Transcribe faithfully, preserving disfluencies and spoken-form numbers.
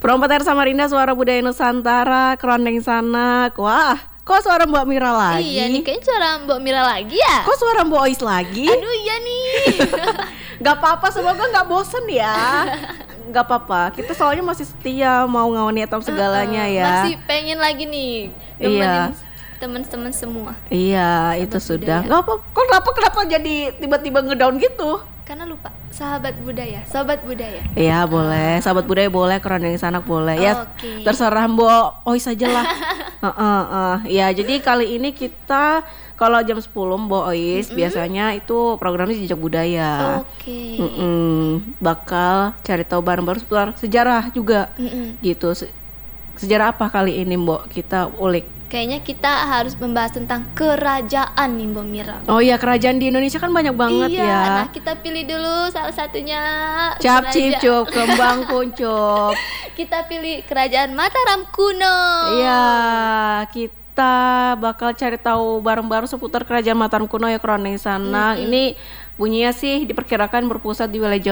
Prompter Samarinda, Suara Budaya Nusantara, Kerondeng Sanak. Wah, kok suara Mbak Mira lagi? Iya nih, kayaknya suara Mbak Mira lagi ya. Kok suara Mbak Ois lagi? Aduh iya nih. Gak apa-apa, semoga gak bosen ya. Gak apa-apa, kita soalnya masih setia mau ngawani atom segalanya Uh-uh, ya. Masih pengen lagi nih Iya. nemenin teman-teman semua. Iya, Sahabat itu sudah. budaya. Gak apa, kok kenapa kenapa jadi tiba-tiba ngedown gitu? Karena lupa, sahabat budaya, sobat budaya. Iya boleh, sahabat budaya boleh, Kerondeng Sanak boleh. Ya Oke. terserah Mbok Ois aja lah. Heeh, heeh. Ya jadi kali ini kita kalau jam sepuluh Mbok Ois Mm-mm. biasanya itu programnya Jejak Budaya. Oke. Mm-mm. Bakal cari tahu bareng-bareng seputar sejarah juga. Mm-mm. Gitu. Se- Sejarah apa kali ini Mbok kita ulik? Kayaknya kita harus membahas tentang kerajaan nih Mbak Mira. Oh iya, kerajaan di Indonesia kan banyak banget iya, ya. Nah kita pilih dulu salah satunya. Cap cip keraja- cup, kembang kuncup. Kita pilih kerajaan Mataram kuno. Iya, kita bakal cari tahu bareng-bareng seputar kerajaan Mataram kuno ya, Kerondeng Sanak. Mm-mm. Ini bunyinya sih diperkirakan berpusat di wilayah Jawa